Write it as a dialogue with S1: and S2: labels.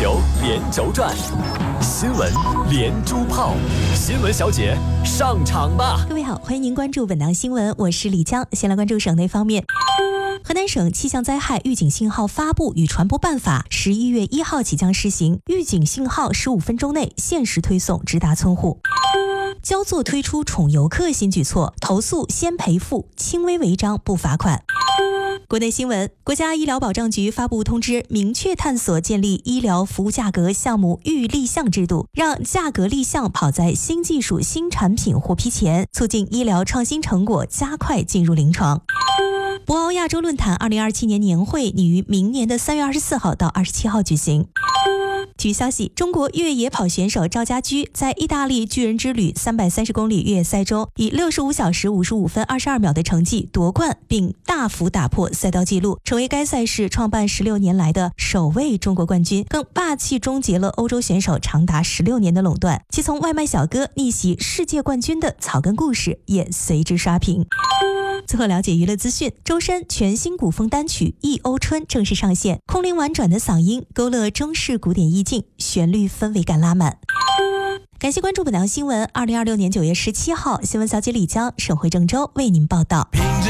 S1: 球连轴转，新闻连珠炮，新闻小姐上场吧！
S2: 各位好，欢迎您关注本档新闻，我是李江。先来关注省内方面。河南省气象灾害预警信号发布与传播办法11月1号即将施行，预警信号15分钟内限时推送，直达村户。焦作推出宠游客新举措，投诉先赔付，轻微违章不罚款。国内新闻，国家医疗保障局发布通知，明确探索建立医疗服务价格项目预立项制度，让价格立项跑在新技术新产品获批前，促进医疗创新成果加快进入临床。博鳌亚洲论坛2027年年会拟于明年的3月24号到27号举行。据消息，中国越野跑选手赵家驹在意大利巨人之旅330公里越野赛中，以65小时55分22秒的成绩夺冠，并大幅打破赛道纪录，成为该赛事创办16年来的首位中国冠军，更霸气终结了欧洲选手长达16年的垄断。其从外卖小哥逆袭世界冠军的草根故事也随之刷屏。最后了解娱乐资讯，周深全新古风单曲《忆欧春》正式上线，空灵婉转的嗓音勾勒中式古典意境，旋律氛围感拉满。感谢关注本档新闻。2026年9月17号，新闻小姐李江省会郑州为您报道。